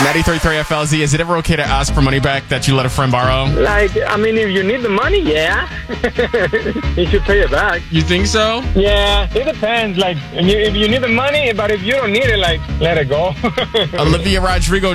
93.3 FLZ, is it ever okay to ask for money back that you let a friend borrow? Like, I mean, if you need the money, yeah. You should pay it back. You think so? Yeah, it depends. Like, if you need the money, but if you don't need it, like, let it go. Olivia Rodrigo